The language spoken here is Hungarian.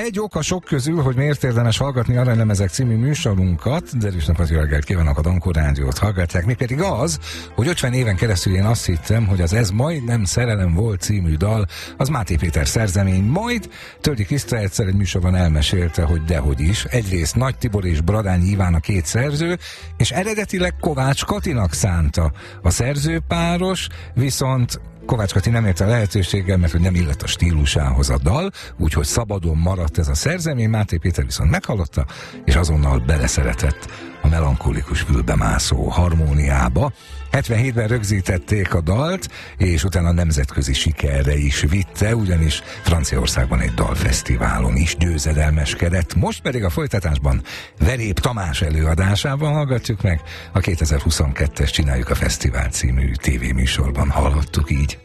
Egy oka sok közül, hogy miért érdemes hallgatni Aranylemezek című műsorunkat, derűs napot, jó reggelt kívánok, a Dankó Rádiót hallgatják, még pedig az, hogy 50 éven keresztül én azt hittem, hogy az Ez majdnem szerelem volt című dal, az Máté Péter szerzemény, majd Tölgyi Kriszta egyszer egy műsorban elmesélte, hogy dehogy is. Egyrészt Nagy Tibor és Bradányi Iván a két szerző, és eredetileg Kovács Katinak szánta a szerzőpáros, viszont Kovács Kati nem érte a lehetőséggel, mert hogy nem illett a stílusához a dal, úgyhogy szabadon maradt ez a szerzemény, Máté Péter viszont meghallotta, és azonnal beleszeretett a melankolikus fülbemászó harmóniába. 77-ben rögzítették a dalt, és utána nemzetközi sikerre is vitte, ugyanis Franciaországban egy dalfesztiválon is győzedelmeskedett. Most pedig a folytatásban Verép Tamás előadásában hallgatjuk meg, a 2022-es Csináljuk a Fesztivál című tévéműsorban hallhattuk így.